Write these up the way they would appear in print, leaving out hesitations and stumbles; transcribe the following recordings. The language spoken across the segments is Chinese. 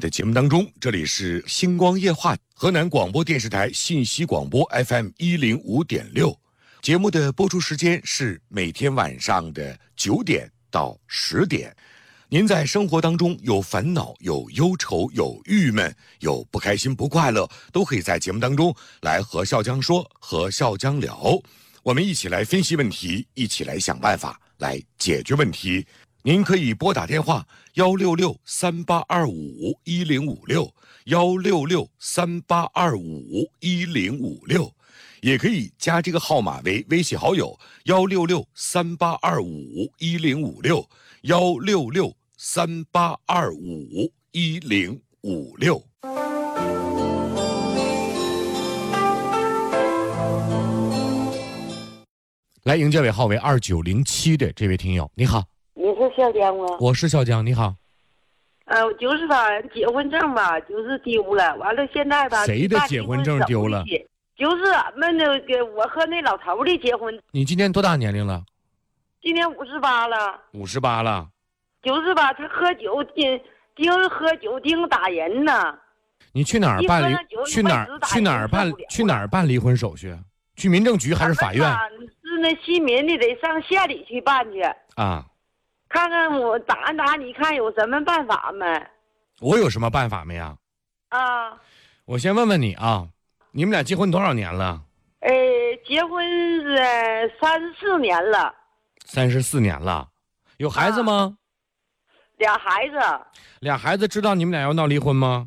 的节目当中，这里是星光夜话，河南广播电视台信息广播 FM105.6，节目的播出时间是每天晚上的9点到10点。您在生活当中有烦恼、有忧愁、有郁闷、有不开心、不快乐，都可以在节目当中来和笑江说，和笑江聊，我们一起来分析问题，一起来想办法来解决问题。您可以拨打电话166-3825-1056，166-3825-1056，也可以加这个号码为微信好友166-3825-1056，166-3825-1056。来迎接尾号为2907的这位听友，你好。 你是笑江吗？ 我是笑江，你好。 就是吧，结婚证吧，就是丢了。完了，现在吧， 谁的结婚证丢了？ 就是俺们那个我和那老头的结婚。 你今年多大年龄了？ 今年58了。 58了。 就是吧，他喝酒盯打人呢。 你去哪儿办离？去哪儿办离婚手续？去民政局还是法院？ 是那新民的，得上县里去办去啊。 看看我打，你看有什么办法没？ 我有什么办法没呀？ 啊， 我先问问你啊，你们俩结婚多少年了？ 结婚是34年了。 34年了，有孩子吗？ 俩孩子。 俩孩子知道你们俩要闹离婚吗？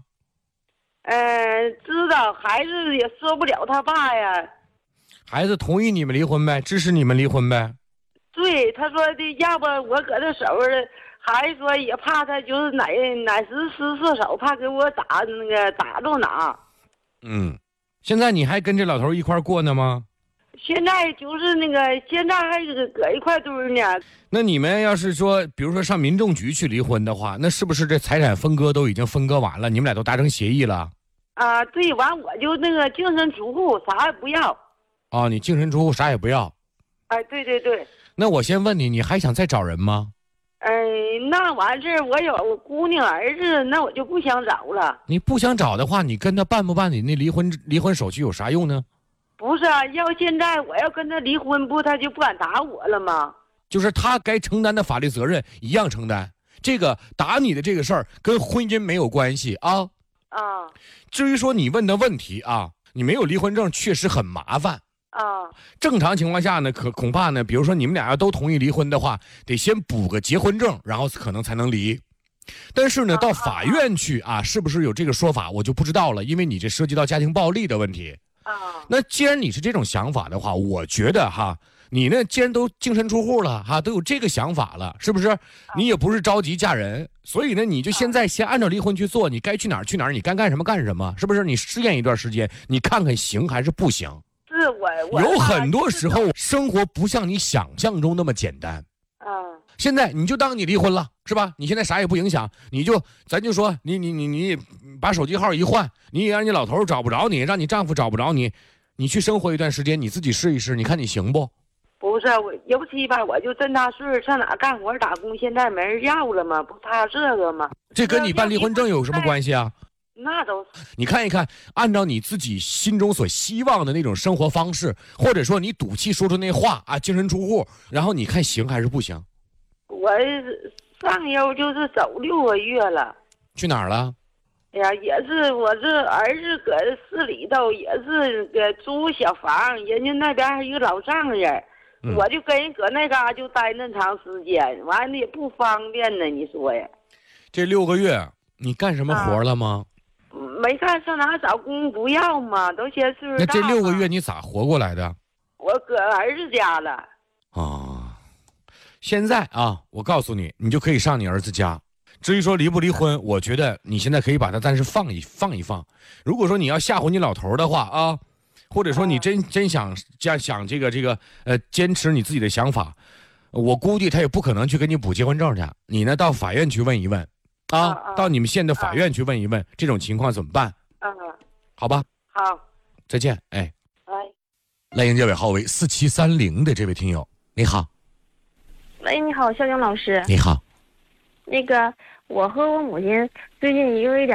知道，孩子也说不了他爸呀。 孩子同意你们离婚呗，支持你们离婚呗。 对，他说的，要不我搁这手了，还说也怕他就是哪时失手，怕给我打着哪。 现在你还跟这老头一块过呢吗？ 现在就是现在还搁一块堆呢。 那你们要是说，比如说上民政局去离婚的话，那是不是这财产分割都已经分割完了？你们俩都达成协议了？ 啊，对，完我就净身出户，啥也不要。 哦，你净身出户，啥也不要。 哎，对对对。 那我先问你，你还想再找人吗？ 那完事我有姑娘儿子，那我就不想找了。 你不想找的话，你跟他办不办你那离婚手续有啥用呢？ 不是啊，要现在我要跟他离婚，他就不敢打我了吗？ 就是他该承担的法律责任一样承担。这个打你的这个事儿跟婚姻没有关系啊。至于说你问的问题啊，你没有离婚证确实很麻烦。正常情况下呢，恐怕呢，比如说你们俩要都同意离婚的话，得先补个结婚证，然后可能才能离。但是呢，到法院去啊，是不是有这个说法，我就不知道了，因为你这涉及到家庭暴力的问题。那既然你是这种想法的话，我觉得哈，你呢既然都净身出户了哈，都有这个想法了，是不是？你也不是着急嫁人，所以呢，你就现在先按照离婚去做，你该去哪儿去哪儿，你该干什么干什么，是不是？你试验一段时间，你看看行还是不行。有很多时候生活不像你想象中那么简单。现在你就当你离婚了，是吧？你现在啥也不影响，咱就说你把手机号一换，你也让你老头找不着你，让你丈夫找不着你，你去生活一段时间，你自己试一试，你看你行不？ 不是我，尤其吧，我就这么大岁数，上哪干活打工，现在没人要了吗？不差这个吗？ 这跟你办离婚证有什么关系啊？ 那都是你看一看，按照你自己心中所希望的那种生活方式，或者说你赌气说出那话啊，净身出户，然后你看行还是不行？ 我上腰就是走6个月了。 去哪儿了？ 哎呀，也是我这儿子搁市里头，也是给租小房，人家那边还有一个老丈人，我就跟人搁那嘎就待那长时间，完了也不方便呢，你说呀？ 这6个月你干什么活了吗？ 没干，上哪找工不要嘛，都些岁数大。 那这6个月你咋活过来的？ 我搁儿子家了。 现在啊，我告诉你，你就可以上你儿子家。至于说离不离婚，我觉得你现在可以把它暂时放一放。如果说你要吓唬你老头的话啊，或者说你真想这个坚持你自己的想法，我估计他也不可能去给你补结婚证去。你呢，到法院去问一问。到你们县的法院去问一问，这种情况怎么办？好吧。 好， 再见。来迎接尾号为4730的这位听友，你好。 喂，你好，肖江老师。 你好。 我和我母亲最近因为